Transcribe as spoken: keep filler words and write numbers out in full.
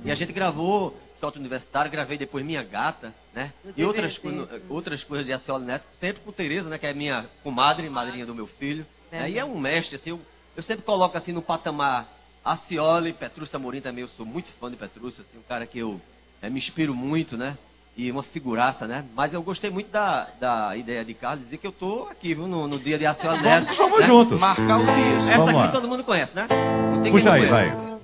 E a gente gravou Shot Universitário, gravei depois Minha Gata, né? E outras, co outras coisas de Acioli Neto, sempre com Tereza, né? Que é minha comadre, madrinha do meu filho. É. Né? E é um mestre, assim, eu, eu sempre coloco assim no patamar Acioli, Petrúcio Amorim também, eu sou muito fã de Petrúcio, assim, um cara que eu é, me inspiro muito, né? E uma figuraça, né? Mas eu gostei muito da, da ideia de Carlos dizer que eu tô aqui, viu? No, no dia de Acioli Neto. Vamos né? junto. Marcar o dia. Essa Vamos aqui lá. todo mundo conhece, né? Puxa aí, vai.